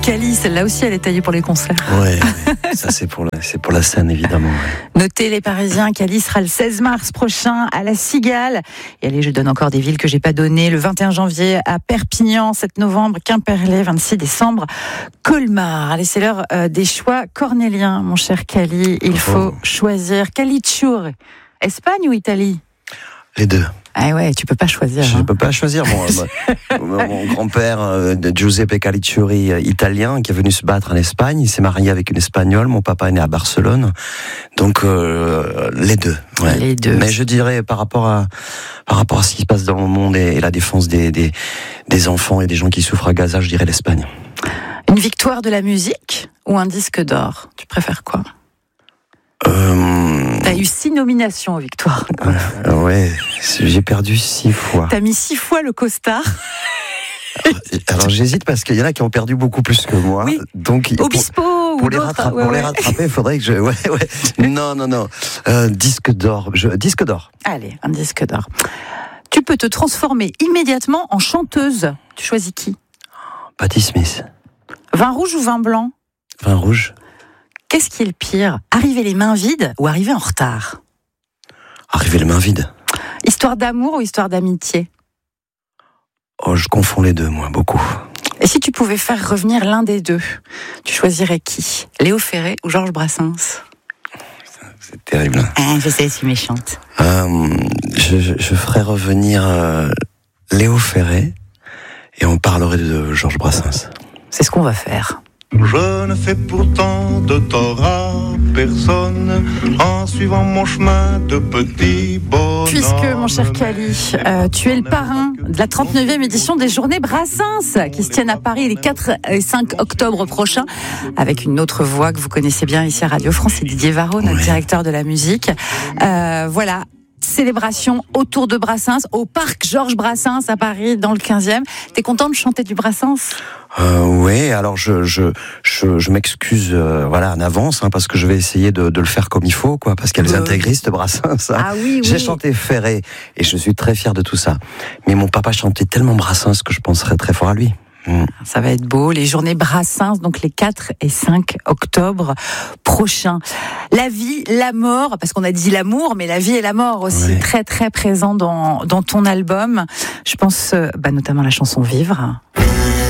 Cali, celle-là aussi, elle est taillée pour les concerts. Ouais, ça c'est pour la scène évidemment. Ouais. Notez les Parisiens, Cali sera le 16 mars prochain à la Cigale. Et allez, je donne encore des villes que j'ai pas données. Le 21 janvier à Perpignan, 7 novembre, Quimperlé, 26 décembre, Colmar. Allez, c'est l'heure des choix cornéliens, mon cher Cali. Il faut choisir. Calicciure, Espagne ou Italie? Les deux. Ah ouais, tu peux pas choisir. Je peux pas choisir. Mon grand-père, Giuseppe Calicciure, italien, qui est venu se battre en Espagne. Il s'est marié avec une Espagnole. Mon papa est né à Barcelone. Donc les deux. Ouais. Les deux. Mais je dirais par rapport à ce qui se passe dans le monde et la défense des enfants et des gens qui souffrent à Gaza, je dirais l'Espagne. Une victoire de la musique ou un disque d'or? Tu préfères quoi? T'as eu 6 nominations aux victoires. Ouais, j'ai perdu 6 fois. T'as mis 6 fois le costard. Alors j'hésite parce qu'il y en a qui ont perdu beaucoup plus que moi. Oui. Donc Obispo pour ou les d'autres. pour les rattraper, il faudrait que je. Ouais. Non. Disque d'or. Disque d'or. Allez, un disque d'or. Tu peux te transformer immédiatement en chanteuse. Tu choisis qui? Patti Smith. Vin rouge ou vin blanc? Vin rouge. Qu'est-ce qui est le pire? Arriver les mains vides ou arriver en retard? Arriver les mains vides. Histoire d'amour ou histoire d'amitié? Oh, je confonds les deux, moi, beaucoup. Et si tu pouvais faire revenir l'un des deux, tu choisirais qui? Léo Ferré ou Georges Brassens? C'est terrible. Ah, je sais, je suis méchante. Je ferais revenir Léo Ferré et on parlerait de Georges Brassens. C'est ce qu'on va faire. Je ne fais pourtant de tort à personne en suivant mon chemin de petit bonhomme. Puisque, mon cher Cali, tu es le parrain de la 39e édition des Journées Brassens qui se tiennent à Paris les 4 et 5 octobre prochains avec une autre voix que vous connaissez bien ici à Radio France, c'est Didier Varro, notre directeur de la musique. Voilà. Célébration autour de Brassens, au parc Georges Brassens à Paris, dans le 15e. T'es content de chanter du Brassens? Oui, alors je m'excuse en avance parce que je vais essayer de le faire comme il faut parce qu'elles intégristes Brassens. Ah oui. J'ai chanté Ferré et je suis très fier de tout ça. Mais mon papa chantait tellement Brassens que je penserais très fort à lui. Ça va être beau, les journées Brassens, donc les 4 et 5 octobre prochains. La vie, la mort, parce qu'on a dit l'amour, mais la vie et la mort aussi, très très présent dans ton album. Je pense notamment à la chanson Vivre.